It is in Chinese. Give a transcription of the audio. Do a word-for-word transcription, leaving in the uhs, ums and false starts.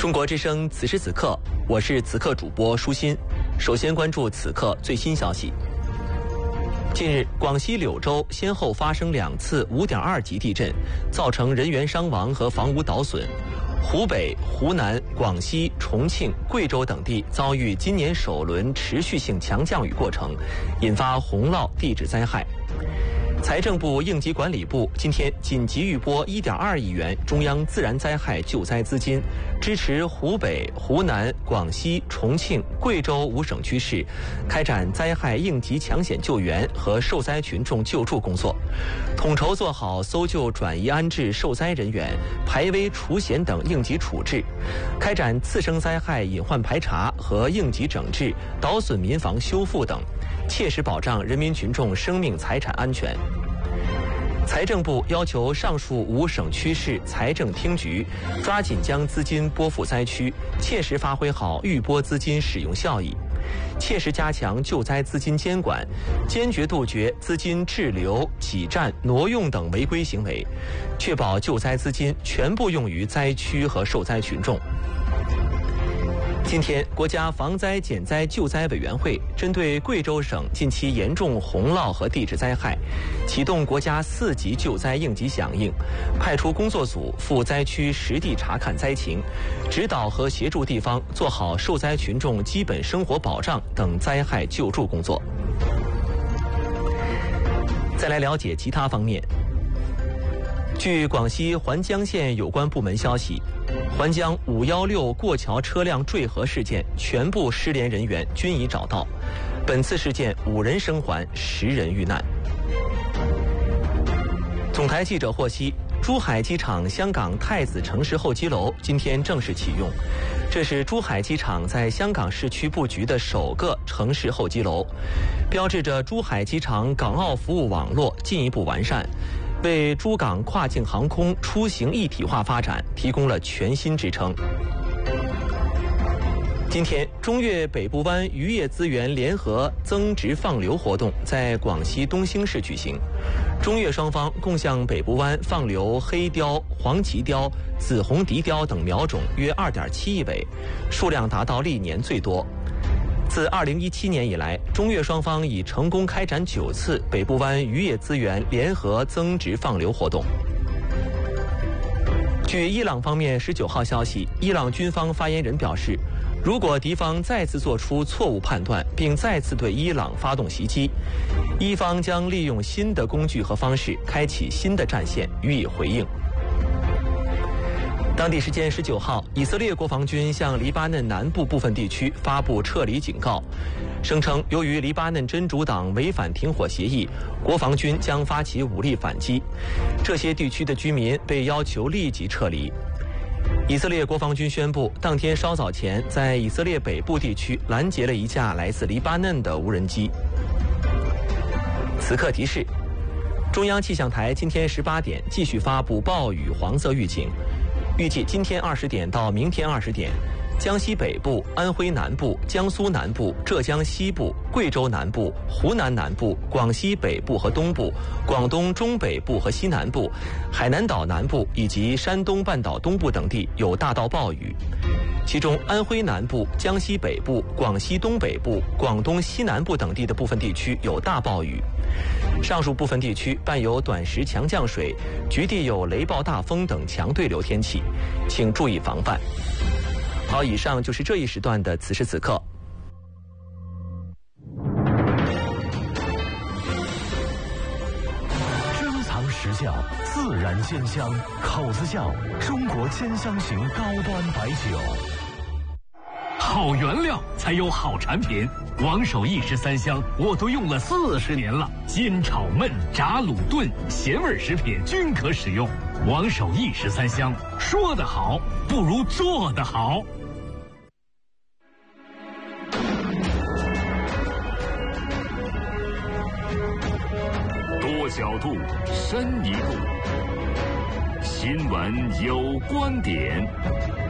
中国之声，此时此刻，我是此刻主播舒心。首先关注此刻最新消息。近日，广西柳州先后发生两次五点二级地震，造成人员伤亡和房屋倒损。湖北、湖南、广西、重庆、贵州等地遭遇今年首轮持续性强降雨过程，引发洪涝地质灾害。财政部应急管理部今天紧急预拨一点二亿元中央自然灾害救灾资金，支持湖北、湖南、广西、重庆、贵州五省区市开展灾害应急抢险救援和受灾群众救助工作，统筹做好搜救、转移安置受灾人员、排危除险等应急处置，开展次生灾害隐患排查和应急整治、倒损民房修复等，切实保障人民群众生命财产安全。财政部要求上述五省区市财政厅局抓紧将资金拨付灾区，切实发挥好预拨资金使用效益，切实加强救灾资金监管，坚决杜绝资金滞留、挤占、挪用等违规行为，确保救灾资金全部用于灾区和受灾群众。今天，国家防灾减灾救灾委员会针对贵州省近期严重洪涝和地质灾害，启动国家四级救灾应急响应，派出工作组赴灾区实地查看灾情，指导和协助地方做好受灾群众基本生活保障等灾害救助工作。再来了解其他方面。据广西环江县有关部门消息，环江五一六过桥车辆坠河事件全部失联人员均已找到，本次事件五人生还，十人遇难。总台记者获悉，珠海机场香港太子城市候机楼今天正式启用，这是珠海机场在香港市区布局的首个城市候机楼，标志着珠海机场港澳服务网络进一步完善，为珠港跨境航空出行一体化发展提供了全新支撑。今天，中越北部湾渔业资源联合增值放流活动在广西东兴市举行，中越双方共向北部湾放流黑鲷、黄鳍鲷、紫红笛鲷等苗种约 二点七亿尾，数量达到历年最多。自二零一七年以来，中越双方已成功开展九次北部湾渔业资源联合增值放流活动。据伊朗方面十九号消息，伊朗军方发言人表示，如果敌方再次做出错误判断，并再次对伊朗发动袭击，伊方将利用新的工具和方式，开启新的战线予以回应。当地时间十九号，以色列国防军向黎巴嫩南部部分地区发布撤离警告，声称由于黎巴嫩真主党违反停火协议，国防军将发起武力反击，这些地区的居民被要求立即撤离。以色列国防军宣布，当天稍早前在以色列北部地区拦截了一架来自黎巴嫩的无人机。此刻提示：中央气象台今天十八点继续发布暴雨黄色预警。预计今天二十点到明天二十点，江西北部、安徽南部、江苏南部、浙江西部、贵州南部、湖南南部、广西北部和东部、广东中北部和西南部、海南岛南部以及山东半岛东部等地有大到暴雨，其中安徽南部、江西北部、广西东北部、广东西南部等地的部分地区有大暴雨。上述部分地区伴有短时强降水，局地有雷暴大风等强对流天气，请注意防范。好，以上就是这一时段的此时此刻。 珍藏实窖，自然鲜香，口子窖中国千香型高端白酒。 好原料才有好产品，王守义十三香我都用了四十年了，煎炒焖炸卤炖咸味食品均可使用。王守义十三香，说得好不如做得好。 多角度，深一步，新闻有观点。